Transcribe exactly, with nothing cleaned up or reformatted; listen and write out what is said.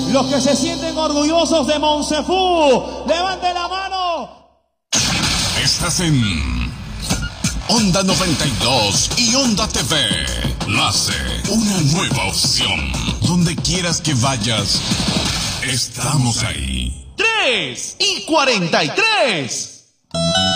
Los que se sienten orgullosos de Monsefú, levanten la mano. Estás en Onda noventa y dos y Onda T V. Nace una nueva opción. Donde quieras que vayas, estamos ahí. tres y cuarenta y tres.